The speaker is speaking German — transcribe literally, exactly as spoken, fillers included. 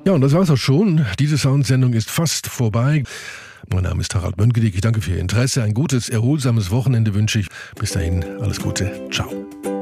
Ja, und das war's auch schon. Diese Soundsendung ist fast vorbei. Mein Name ist Harald Mönkedik. Ich danke für Ihr Interesse. Ein gutes, erholsames Wochenende wünsche ich. Bis dahin, alles Gute. Ciao.